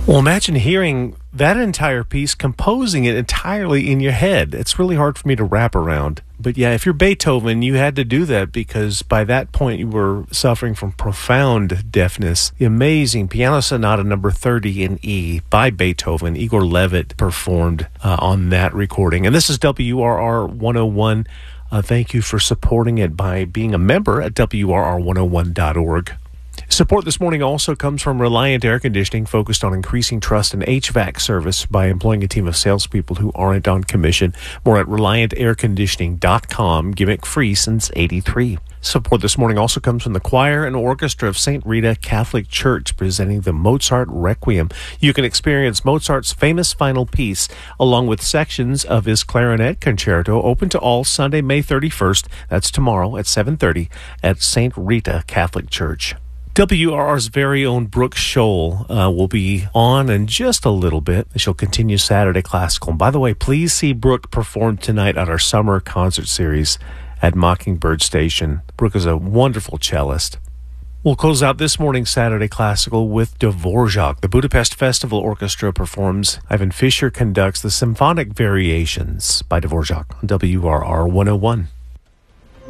Well, imagine hearing that entire piece, composing it entirely in your head. It's really hard for me to wrap around. But yeah, if you're Beethoven, you had to do that because by that point you were suffering from profound deafness. The amazing Piano Sonata number 30 in E by Beethoven, Igor Levit performed on that recording. And this is WRR 101. Thank you for supporting it by being a member at WRR101.org. Support this morning also comes from Reliant Air Conditioning, focused on increasing trust in HVAC service by employing a team of salespeople who aren't on commission. More at ReliantAirConditioning.com. Gimmick free since '83. Support this morning also comes from the choir and orchestra of St. Rita Catholic Church, presenting the Mozart Requiem. You can experience Mozart's famous final piece, along with sections of his clarinet concerto, open to all Sunday, May 31st. That's tomorrow at 7:30 at St. Rita Catholic Church. WRR's very own Brooke Scholl will be on in just a little bit. She'll continue Saturday Classical. And by the way, please see Brooke perform tonight at our summer concert series at Mockingbird Station. Brooke is a wonderful cellist. We'll close out this morning's Saturday Classical with Dvorak. The Budapest Festival Orchestra performs. Ivan Fischer conducts the Symphonic Variations by Dvorak on WRR 101.